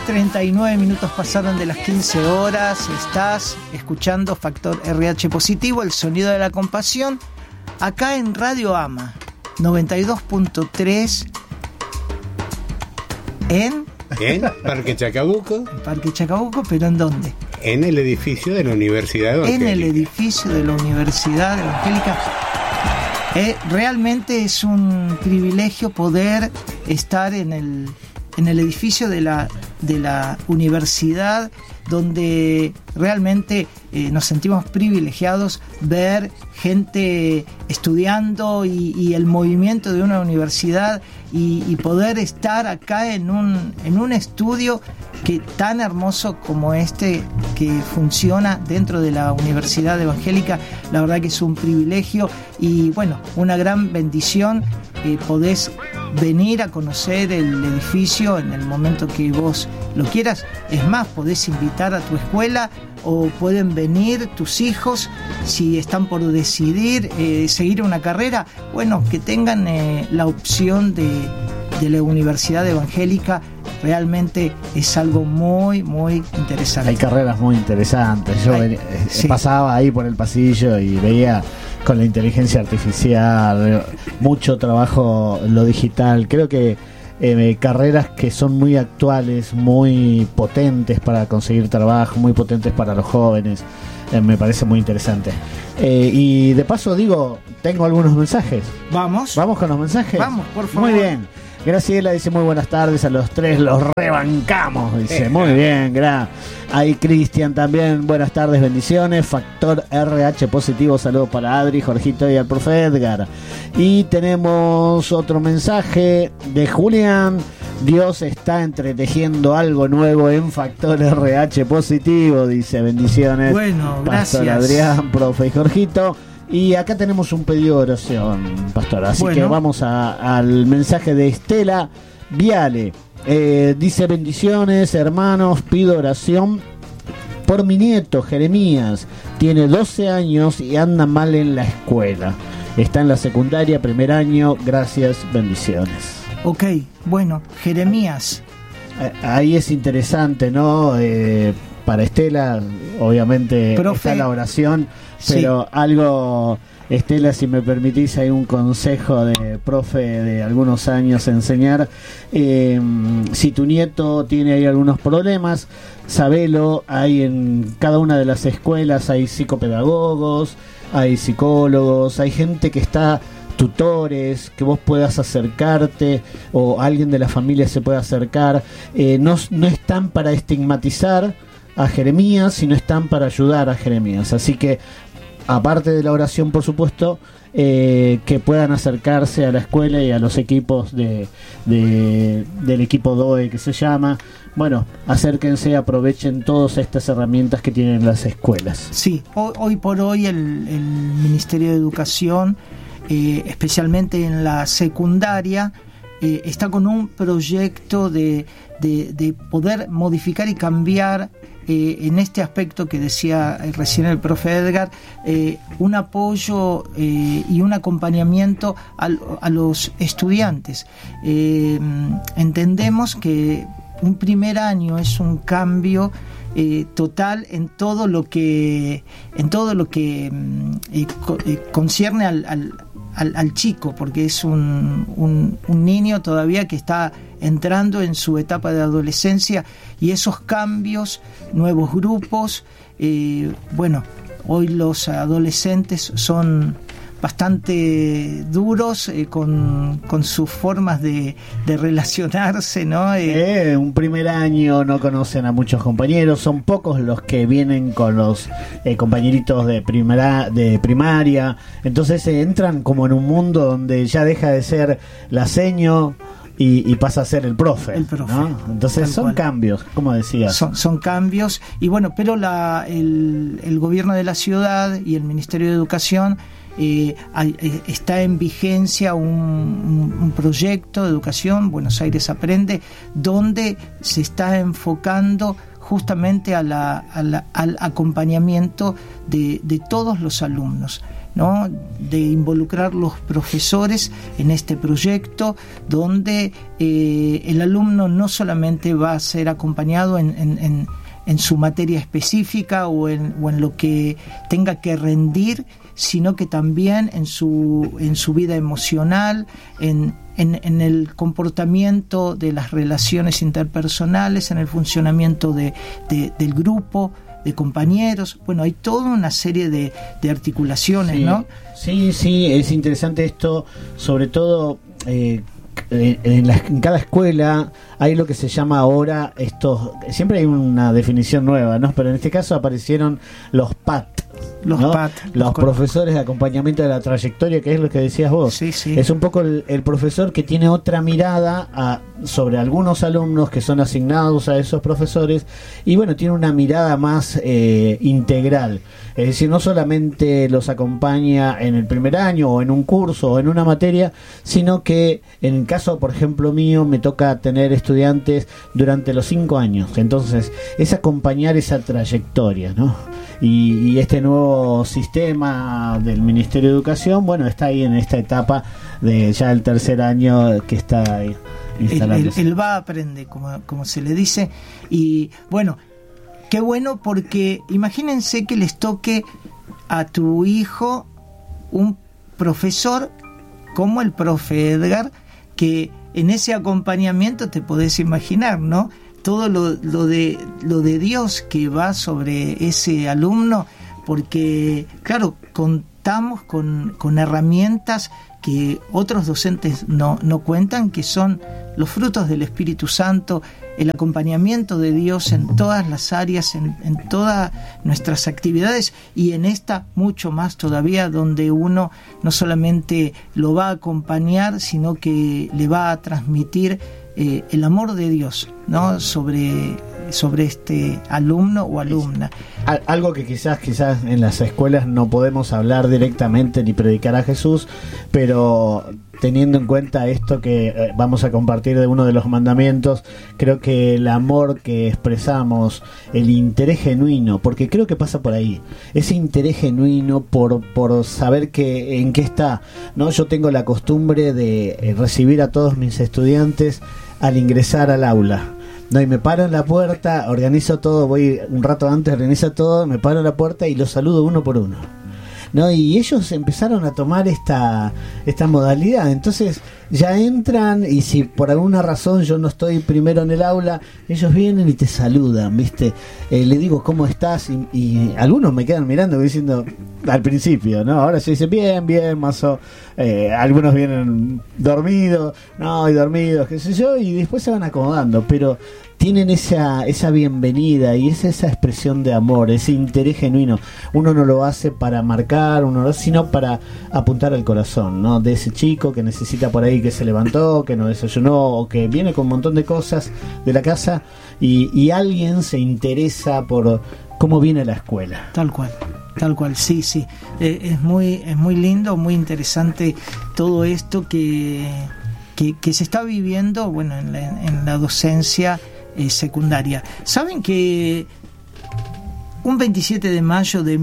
39 minutos pasaron de las 15 horas. Estás escuchando Factor RH Positivo, el sonido de la compasión, acá en Radio Ama 92.3 en Parque Chacabuco. En Parque Chacabuco, pero ¿en dónde? En el edificio de la Universidad Evangélica. En el edificio de la Universidad Evangélica. Realmente es un privilegio poder estar en el edificio de la universidad, donde realmente nos sentimos privilegiados ver gente estudiando y el movimiento de una universidad y poder estar acá en un estudio tan hermoso como este, que funciona dentro de la Universidad Evangélica. La verdad que es un privilegio y bueno, una gran bendición. Podés venir a conocer el edificio en el momento que vos lo quieras. Es más, podés invitar a tu escuela o pueden venir tus hijos si están por decidir seguir una carrera. Bueno, que tengan la opción de la Universidad Evangélica. Realmente es algo muy, muy interesante. Hay carreras muy interesantes. Yo pasaba ahí por el pasillo y veía con la inteligencia artificial, mucho trabajo en lo digital. Creo que carreras que son muy actuales, muy potentes para conseguir trabajo, muy potentes para los jóvenes. Me parece muy interesante. Y de paso digo, tengo algunos mensajes. Vamos con los mensajes. Vamos, por favor. Muy bien. Graciela dice muy buenas tardes a los tres, los rebancamos, dice, muy bien, Ahí Cristian también, buenas tardes, bendiciones. Factor RH Positivo, saludos para Adri, Jorgito y al profe Edgar. Y tenemos otro mensaje de Julián: Dios está entretejiendo algo nuevo en Factor RH Positivo, dice, bendiciones. Bueno, Pastor gracias Adrián, profe y Jorgito. Y acá tenemos un pedido de oración, pastor. Así que vamos al mensaje de Estela Viale. Dice: bendiciones, hermanos, pido oración por mi nieto Jeremías. Tiene 12 años y anda mal en la escuela. Está en la secundaria, primer año. Gracias, bendiciones. Ok, bueno, Jeremías. Ahí es interesante, ¿no? Para Estela, obviamente, profe, está la oración. Pero algo, Estela, si me permitís, hay un consejo de profe de algunos años enseñar. Si tu nieto tiene ahí algunos problemas, sabelo. Hay en cada una de las escuelas, hay psicopedagogos, hay psicólogos, hay gente que está, tutores, que vos puedas acercarte o alguien de la familia se pueda acercar. No están para estigmatizar a Jeremías, sino están para ayudar a Jeremías. Así que, aparte de la oración, por supuesto, que puedan acercarse a la escuela y a los equipos del equipo DOE, que se llama. Bueno, acérquense, aprovechen todas estas herramientas que tienen las escuelas. Sí, hoy por hoy el Ministerio de Educación, especialmente en la secundaria, está con un proyecto de poder modificar y cambiar en este aspecto que decía recién el profe Edgar, un apoyo y un acompañamiento a los estudiantes. Entendemos que un primer año es un cambio total en todo lo que concierne al chico, porque es un niño todavía que está entrando en su etapa de adolescencia, y esos cambios, nuevos grupos, hoy los adolescentes son bastante duros con sus formas de relacionarse, ¿no? Un primer año no conocen a muchos compañeros, son pocos los que vienen con los compañeritos de primaria, entonces entran como en un mundo donde ya deja de ser la seño y pasa a ser el profe, ¿no? Entonces son cambios, como decías. Son cambios, y bueno, pero el gobierno de la ciudad y el Ministerio de Educación, está en vigencia un proyecto de educación, Buenos Aires Aprende, donde se está enfocando justamente al acompañamiento de todos los alumnos. ¿no? De involucrar los profesores en este proyecto, donde el alumno no solamente va a ser acompañado en su materia específica o en lo que tenga que rendir, sino que también en su vida emocional, en el comportamiento de las relaciones interpersonales, en el funcionamiento del grupo, de compañeros. Bueno, hay toda una serie de articulaciones, sí, ¿no? Sí, es interesante esto, sobre todo en cada escuela hay lo que se llama ahora siempre hay una definición nueva, ¿no? Pero en este caso aparecieron los PAT, los ¿no? PAT, los profesores de acompañamiento de la trayectoria, que es lo que decías vos. Sí, sí. Es un poco el profesor que tiene otra mirada sobre algunos alumnos que son asignados a esos profesores, y bueno, tiene una mirada más integral. Es decir, no solamente los acompaña en el primer año o en un curso o en una materia, sino que en el caso, por ejemplo, mío, me toca tener estudiantes durante los 5 años. Entonces, es acompañar esa trayectoria, ¿no? Y este nuevo sistema del Ministerio de Educación, bueno, está ahí en esta etapa de ya el tercer año que está ahí instalándose. El va a aprender, como se le dice. Y bueno, qué bueno, porque imagínense que les toque a tu hijo un profesor como el profe Edgar, que en ese acompañamiento te podés imaginar, ¿no? Todo lo de Dios que va sobre ese alumno, porque claro, contamos con herramientas que otros docentes no cuentan, que son los frutos del Espíritu Santo, el acompañamiento de Dios en todas las áreas, en todas nuestras actividades, y en esta mucho más todavía, donde uno no solamente lo va a acompañar, sino que le va a transmitir el amor de Dios, ¿no? sobre este alumno o alumna. Algo que quizás en las escuelas no podemos hablar directamente ni predicar a Jesús, pero teniendo en cuenta esto que vamos a compartir de uno de los mandamientos, creo que el amor que expresamos, el interés genuino, porque creo que pasa por ahí, ese interés genuino por saber en qué está, ¿no? Yo tengo la costumbre de recibir a todos mis estudiantes al ingresar al aula. No, y me paro en la puerta, organizo todo, voy un rato antes, organizo todo, me paro en la puerta y los saludo uno por uno, ¿no? Y ellos empezaron a tomar esta modalidad. Entonces ya entran, y si por alguna razón yo no estoy primero en el aula, ellos vienen y te saludan, ¿viste? Le digo, ¿cómo estás? Y algunos me quedan mirando diciendo, al principio, ¿no? Ahora se dice, bien, mazo. Algunos vienen dormidos, qué sé yo, y después se van acomodando, pero tienen esa bienvenida y esa expresión de amor, ese interés genuino. Uno no lo hace para marcar, sino para apuntar al corazón, ¿no? De ese chico que necesita por ahí, que se levantó, que no desayunó, o que viene con un montón de cosas de la casa, y alguien se interesa por cómo viene la escuela. Tal cual, sí. Es muy lindo, muy interesante todo esto que se está viviendo, bueno, en la docencia secundaria. ¿Saben que un 27 de mayo de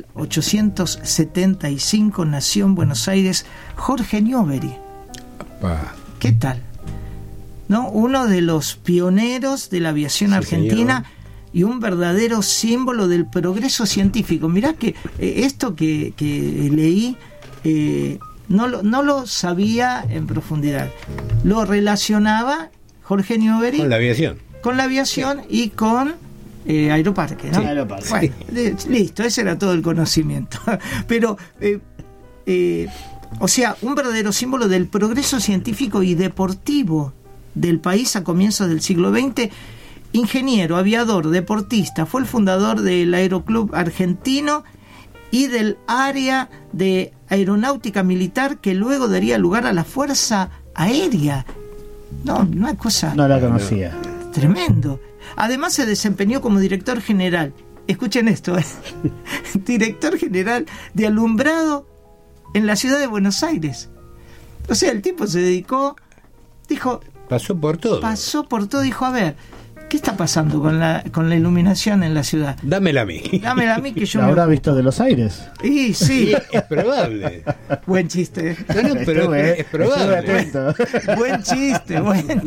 1875 nació en Buenos Aires Jorge Newbery? ¿Qué tal? ¿No? Uno de los pioneros de la aviación argentina, señor, y un verdadero símbolo del progreso científico. Mirá que esto que leí no lo sabía en profundidad. Lo relacionaba Jorge Newbery con la aviación y con Aeroparque, ¿no? Sí, Aeroparque. Bueno, listo, ese era todo el conocimiento. Pero, o sea, un verdadero símbolo del progreso científico y deportivo del país a comienzos del siglo XX. Ingeniero, aviador, deportista, fue el fundador del Aeroclub Argentino y del área de aeronáutica militar, que luego daría lugar a la Fuerza Aérea. No, una cosa... No la conocía. Tremendo. Además se desempeñó como director general, escuchen esto, director general de alumbrado en la ciudad de Buenos Aires. O sea, el tipo se dedicó, dijo... Pasó por todo, dijo, a ver, ¿Qué está pasando con la iluminación en la ciudad? Dámela a mí. Dámela a mí que yo ¿La habrá visto de los aires? Y sí. Es probable. Buen chiste. No, pero es probable. Buen chiste.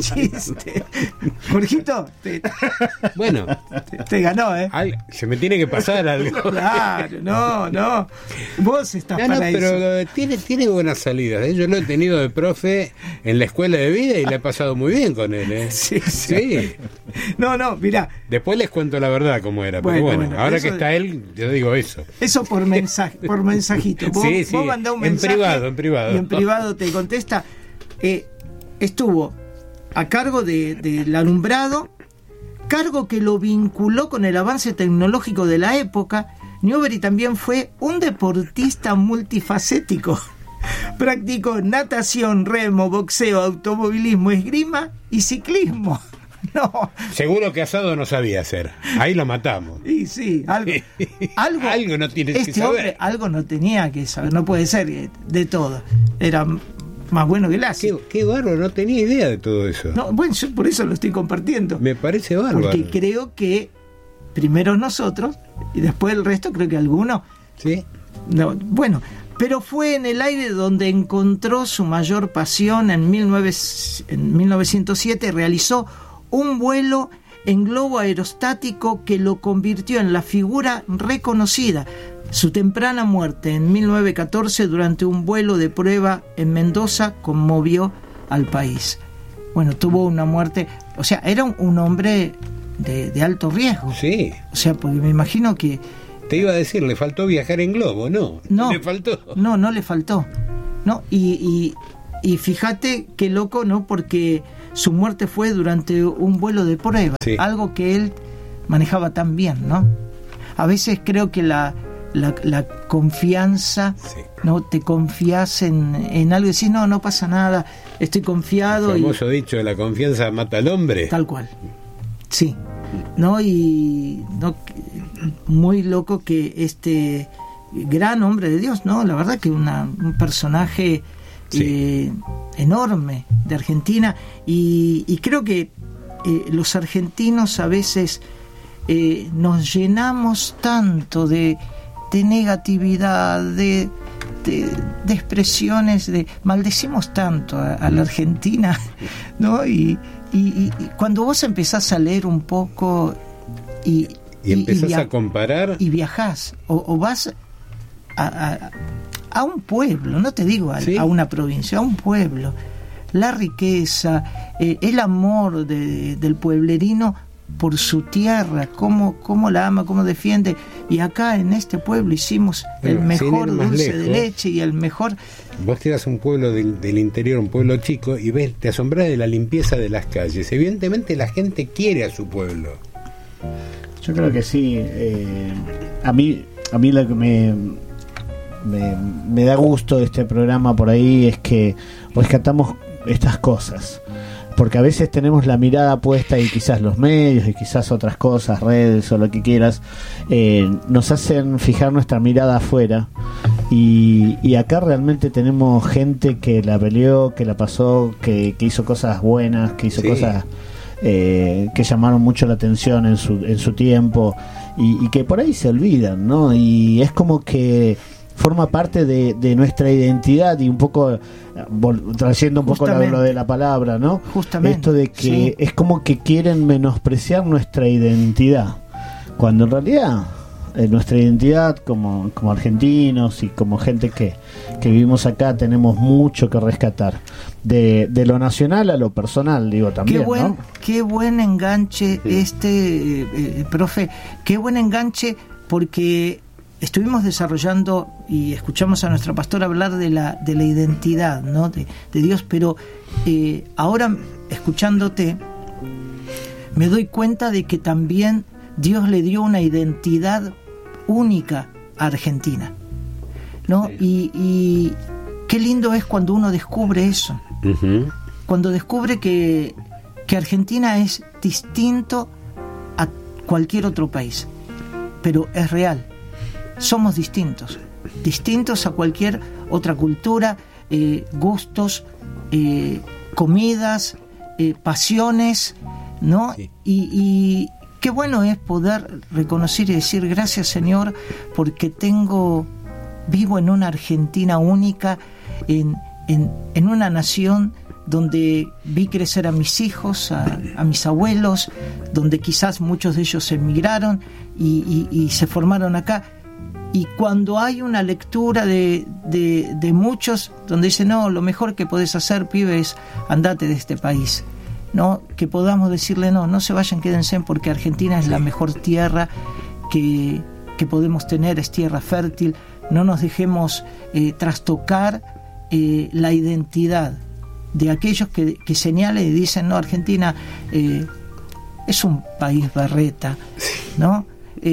Jorgito, Bueno, te ganó, se me tiene que pasar algo. Claro, no. Vos estás para eso. Pero tiene buenas salidas. Yo lo he tenido de profe en la escuela de vida y la he pasado muy bien con él. Sí. No, mirá. Después les cuento la verdad cómo era. Pero bueno, ahora que está él, yo digo eso. Eso por mensajito. Vos mandá un mensaje. En privado. Y en privado te contesta. Estuvo a cargo del alumbrado, cargo que lo vinculó con el avance tecnológico de la época. Newbery también fue un deportista multifacético. Practicó natación, remo, boxeo, automovilismo, esgrima y ciclismo. No. Seguro que asado no sabía hacer. Ahí lo matamos. Y sí, algo no tiene que este saber. Hombre algo no tenía que saber. No puede ser de todo. Era más bueno que el ácido. Qué bárbaro, no tenía idea de todo eso. No, bueno, yo por eso lo estoy compartiendo. Me parece bárbaro. Porque creo que primero nosotros y después el resto, creo que algunos. Sí. No, bueno, pero fue en el aire donde encontró su mayor pasión. En 1907 realizó un vuelo en globo aerostático que lo convirtió en la figura reconocida. Su temprana muerte en 1914 durante un vuelo de prueba en Mendoza conmovió al país. Bueno, tuvo una muerte, o sea, era un hombre de alto riesgo. Sí. O sea, porque me imagino que... Te iba a decir, le faltó viajar en globo, ¿no? No, le faltó. No le faltó. No, y fíjate qué loco, ¿no? Porque su muerte fue durante un vuelo de prueba, sí. Algo que él manejaba tan bien, ¿no? A veces creo que la confianza, sí. No te confías en algo y decís, no pasa nada, estoy confiado. El famoso dicho de la confianza mata al hombre. Tal cual, sí. ¿No? Y no, muy loco que este gran hombre de Dios, ¿no? La verdad que un personaje... Sí. Enorme de Argentina y creo que los argentinos a veces nos llenamos tanto de negatividad, de expresiones, maldecimos tanto a la Argentina, ¿no? Y cuando vos empezás a leer un poco y empezás a comparar y viajás o vas a un pueblo, no te digo a una provincia, a un pueblo, la riqueza, el amor del pueblerino por su tierra, cómo la ama, cómo defiende. Y acá en este pueblo hicimos el mejor dulce de leche y el mejor... Vos te vas a un pueblo del interior, un pueblo chico, y ves, te asombras de la limpieza de las calles. Evidentemente la gente quiere a su pueblo. Yo creo que sí. A mí lo que me da gusto de este programa por ahí es que rescatamos estas cosas, porque a veces tenemos la mirada puesta y quizás los medios y quizás otras cosas, redes o lo que quieras, nos hacen fijar nuestra mirada afuera y acá realmente tenemos gente que la peleó, que la pasó, que hizo cosas buenas, que hizo cosas que llamaron mucho la atención en su tiempo y que por ahí se olvidan, ¿no? Y es como que forma parte de nuestra identidad y un poco trayendo un poco lo de la palabra, ¿no? Justamente. Esto de que es como que quieren menospreciar nuestra identidad, cuando en realidad nuestra identidad como argentinos y como gente que vivimos acá tenemos mucho que rescatar de lo nacional a lo personal, digo también. Qué buen enganche profe, qué buen enganche, porque estuvimos desarrollando y escuchamos a nuestra pastora hablar de la identidad, ¿no? de Dios, pero ahora escuchándote me doy cuenta de que también Dios le dio una identidad única a Argentina, ¿no? Y qué lindo es cuando uno descubre eso, cuando descubre que Argentina es distinto a cualquier otro país, pero es real. Somos distintos a cualquier otra cultura, gustos, comidas, pasiones, ¿no? Sí. Y qué bueno es poder reconocer y decir gracias, Señor, porque vivo en una Argentina única, en una nación donde vi crecer a mis hijos, a mis abuelos, donde quizás muchos de ellos emigraron y se formaron acá. Y cuando hay una lectura de muchos donde dicen, no, lo mejor que podés hacer, pibe, es andate de este país, ¿no? Que podamos decirle, no se vayan, quédense, porque Argentina es la mejor tierra que podemos tener, es tierra fértil. No nos dejemos trastocar la identidad de aquellos que señalan y dicen, no, Argentina es un país berreta, ¿no?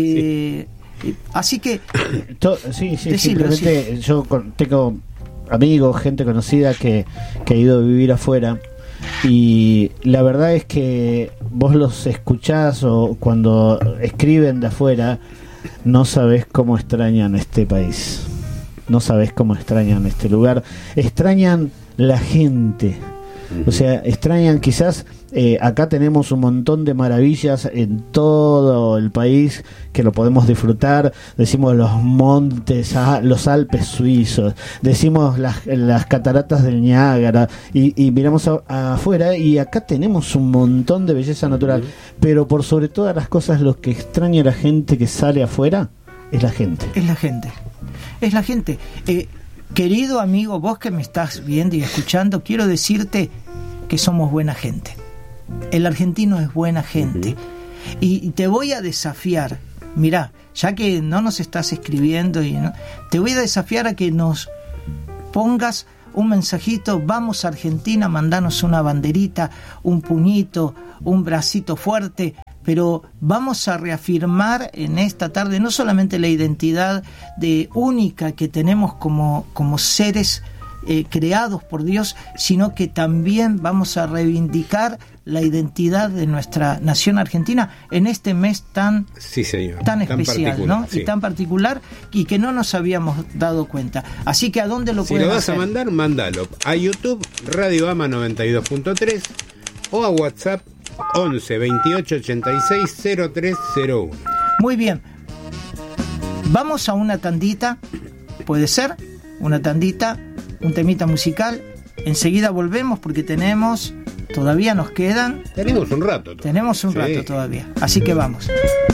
Así que sí, simplemente yo tengo amigos, gente conocida que ha ido a vivir afuera, y la verdad es que vos los escuchás o cuando escriben de afuera, no sabés cómo extrañan este país, no sabés cómo extrañan este lugar, extrañan la gente, o sea, extrañan quizás, acá tenemos un montón de maravillas en todo el país que lo podemos disfrutar, decimos los montes, los Alpes suizos, decimos las cataratas del Niágara, y miramos afuera, y acá tenemos un montón de belleza natural, pero por sobre todas las cosas, lo que extraña a la gente que sale afuera es la gente. Es la gente. Querido amigo, vos que me estás viendo y escuchando, quiero decirte que somos buena gente. El argentino es buena gente. Y te voy a desafiar, mirá, ya que no nos estás escribiendo, te voy a desafiar a que nos pongas un mensajito, vamos a Argentina, mandanos una banderita, un puñito, un bracito fuerte, pero vamos a reafirmar en esta tarde no solamente la identidad única que tenemos como seres creados por Dios, sino que también vamos a reivindicar la identidad de nuestra nación argentina en este mes tan especial, ¿no? Sí. Y tan particular, y que no nos habíamos dado cuenta. Así que ¿a dónde lo pueden hacer? Si lo vas a mandar, mándalo a YouTube, Radio Ama 92.3, o a WhatsApp 11 28 86 0301. Muy bien. Vamos a una tandita, puede ser, una tandita, un temita musical. Enseguida volvemos porque todavía nos quedan. Tenemos un rato todavía. Así que vamos.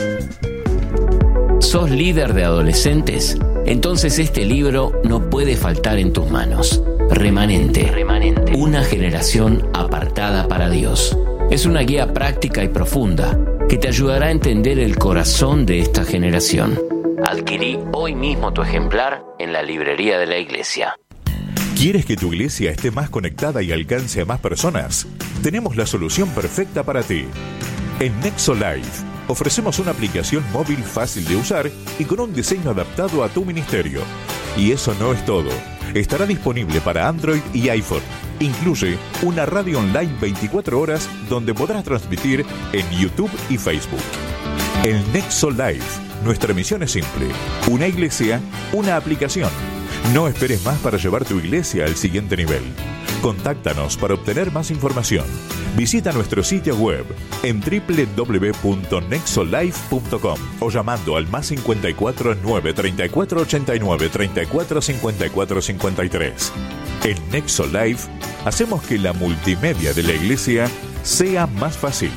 ¿Sos líder de adolescentes? Entonces este libro no puede faltar en tus manos. Remanente. Una generación apartada para Dios. Es una guía práctica y profunda que te ayudará a entender el corazón de esta generación. Adquirí hoy mismo tu ejemplar en la librería de la iglesia. ¿Quieres que tu iglesia esté más conectada y alcance a más personas? Tenemos la solución perfecta para ti. En Nexo Life ofrecemos una aplicación móvil fácil de usar y con un diseño adaptado a tu ministerio. Y eso no es todo. Estará disponible para Android y iPhone. Incluye una radio online 24 horas donde podrás transmitir en YouTube y Facebook. El Nexo Life. Nuestra misión es simple. Una iglesia, una aplicación. No esperes más para llevar tu iglesia al siguiente nivel. Contáctanos para obtener más información. Visita nuestro sitio web en www.nexolife.com o llamando al +54 9 34 89 34 54 53. En Nexo Life hacemos que la multimedia de la iglesia sea más fácil.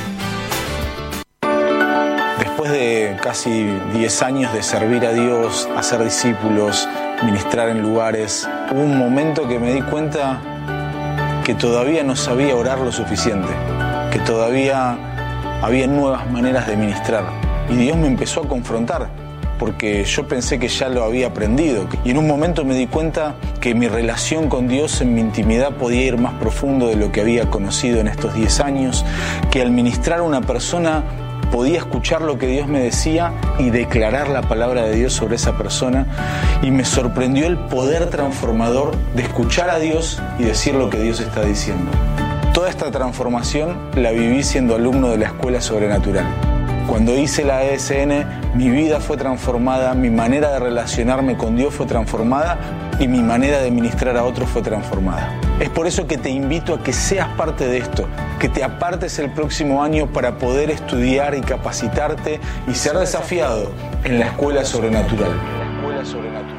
Después de casi 10 años de servir a Dios, hacer discípulos, ministrar en lugares, hubo un momento que me di cuenta que todavía no sabía orar lo suficiente, que todavía había nuevas maneras de ministrar. Y Dios me empezó a confrontar, porque yo pensé que ya lo había aprendido. Y en un momento me di cuenta que mi relación con Dios en mi intimidad podía ir más profundo de lo que había conocido en estos 10 años, que al ministrar a una persona podía escuchar lo que Dios me decía y declarar la palabra de Dios sobre esa persona, y me sorprendió el poder transformador de escuchar a Dios y decir lo que Dios está diciendo. Toda esta transformación la viví siendo alumno de la Escuela Sobrenatural. Cuando hice la ESN, mi vida fue transformada, mi manera de relacionarme con Dios fue transformada, y mi manera de ministrar a otros fue transformada. Es por eso que te invito a que seas parte de esto, que te apartes el próximo año para poder estudiar y capacitarte y ser desafiado en la Escuela Sobrenatural.